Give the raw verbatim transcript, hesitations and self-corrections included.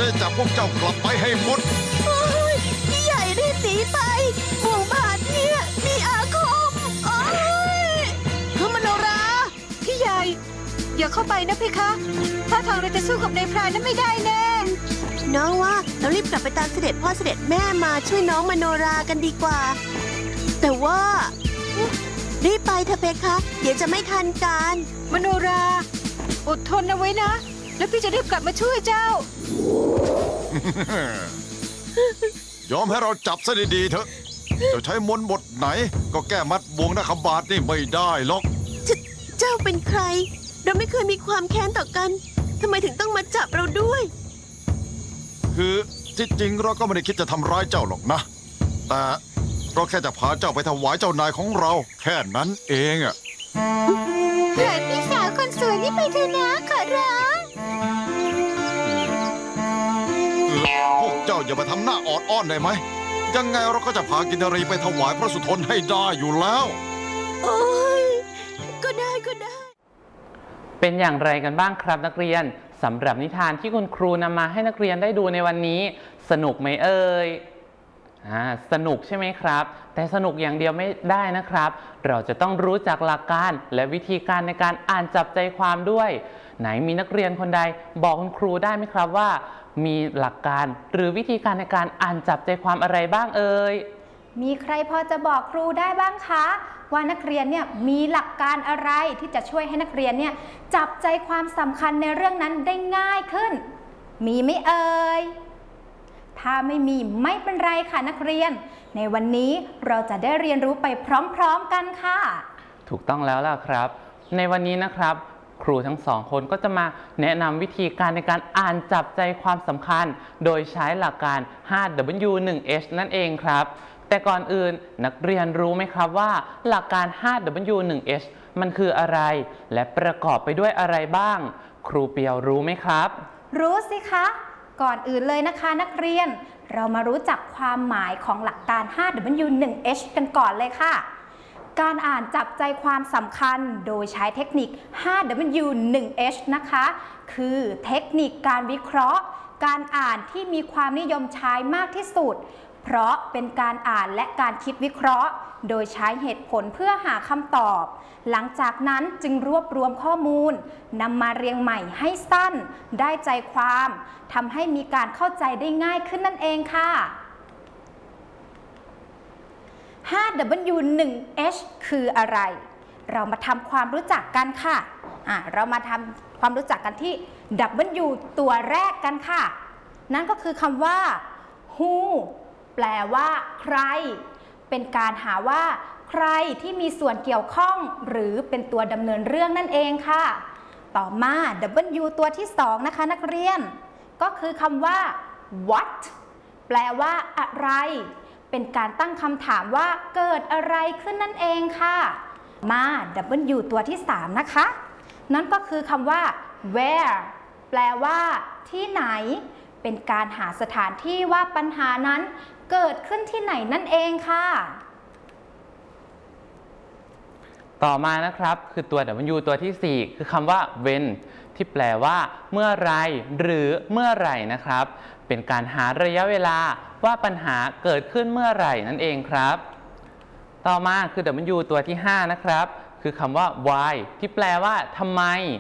ได้จับพวกเจ้ากลับไปให้หมดโอ้ยพี่ใหญ่รีบหนีไปหมู่บ้านเนี่ยมีอาคมโอ้ยคือมโนราพี่ใหญ่อย่าเข้าไปนะเพคะถ้าทางเราจะสู้กับนายพรานนั้นไม่ได้แน่น้องว่าเรารีบกลับไปตามเสด็จพ่อเสด็จแม่มาช่วยน้องมโนรากันดีกว่าแต่ว่ารีบไปเถอะเพคะเดี๋ยวจะไม่ทันการมโนราอดทนเอาไว้นะแล้วพี่จะรีบกลับมาช่วยเจ้ายอมให้เราจับซะดีๆเถอะจะใช้มนต์บทไหนก็แก้มัดบวงนาคบาทนี่ไม่ได้หรอกเจ้าเป็นใครเราไม่เคยมีความแค้นต่อกันทำไมถึงต้องมาจับเราด้วยคือที่จริงเราก็ไม่ได้คิดจะทำร้ายเจ้าหรอกนะแต่เราแค่จะพาเจ้าไปถวายเจ้านายของเราแค่นั้นเองอะเถิดพี่สาวคนสวยนี่ไปเถอะนะขอร้องพวกเจ้าอย่ามาทำหน้าออดอ้อนได้ไหมยังไงเราก็จะพากินรีไปถวายพระสุทนให้ได้อยู่แล้วโอ้ยก็ได้ก็ได้เป็นอย่างไรกันบ้างครับนักเรียนสำหรับนิทานที่คุณครูนำมาให้นักเรียนได้ดูในวันนี้สนุกไหมเอ่ยอ่าสนุกใช่ไหมครับแต่สนุกอย่างเดียวไม่ได้นะครับเราจะต้องรู้จักหลักการและวิธีการในการอ่านจับใจความด้วยไหนมีนักเรียนคนใดบอกคุณครูได้ไหมครับว่ามีหลักการหรือวิธีการในการอ่านจับใจความอะไรบ้างเอ่ยมีใครพอจะบอกครูได้บ้างคะว่านักเรียนเนี่ยมีหลักการอะไรที่จะช่วยให้นักเรียนเนี่ยจับใจความสำคัญในเรื่องนั้นได้ง่ายขึ้นมีไหมเอ่ยถ้าไม่มีไม่เป็นไรค่ะนักเรียนในวันนี้เราจะได้เรียนรู้ไปพร้อมๆกันค่ะถูกต้องแล้วล่ะครับในวันนี้นะครับครูทั้งสองคนก็จะมาแนะนำวิธีการในการอ่านจับใจความสำคัญโดยใช้หลักการ ห้า ดับเบิลยู หนึ่ง เอช นั่นเองครับแต่ก่อนอื่นนักเรียนรู้ไหมครับว่าหลักการ ห้า ดับเบิลยู หนึ่ง เอช มันคืออะไรและประกอบไปด้วยอะไรบ้างครูเปียวรู้ไหมครับรู้สิคะก่อนอื่นเลยนะคะนักเรียนเรามารู้จักความหมายของหลักการ ห้า ดับเบิลยู หนึ่ง เอช กันก่อนเลยค่ะการอ่านจับใจความสำคัญโดยใช้เทคนิค ห้า ดับเบิลยู หนึ่ง เอช นะคะคือเทคนิคการวิเคราะห์การอ่านที่มีความนิยมใช้มากที่สุดเพราะเป็นการอ่านและการคิดวิเคราะห์โดยใช้เหตุผลเพื่อหาคำตอบหลังจากนั้นจึงรวบรวมข้อมูลนำมาเรียงใหม่ให้สั้นได้ใจความทำให้มีการเข้าใจได้ง่ายขึ้นนั่นเองค่ะ ห้า ดับเบิลยู หนึ่ง เอช คืออะไรเรามาทำความรู้จักกันค่ะอ่ะเรามาทำความรู้จักกันที่ ดับเบิลยู ตัวแรกกันค่ะนั่นก็คือคำว่า who แปลว่าใครเป็นการหาว่าใครที่มีส่วนเกี่ยวข้องหรือเป็นตัวดำเนินเรื่องนั่นเองค่ะต่อมา ดับเบิลยู ตัวที่สองนะคะนักเรียนก็คือคำว่า what แปลว่าอะไรเป็นการตั้งคำถามว่าเกิดอะไรขึ้นนั่นเองค่ะมา ดับเบิลยู ตัวที่สามนะคะนั่นก็คือคำว่า where แปลว่าที่ไหนเป็นการหาสถานที่ว่าปัญหานั้นเกิดขึ้นที่ไหนนั่นเองค่ะต่อมานะครับคือตัว ดับเบิลยู ตัวที่สี่คือคำว่า when ที่แปลว่าเมื่อไรหรือเมื่อไหร่นะครับเป็นการหาระยะเวลาว่าปัญหาเกิดขึ้นเมื่อไหร่นั่นเองครับต่อมาคือ ดับเบิลยู ตัวที่ห้านะครับคือคำว่า why ที่แปลว่าทำไม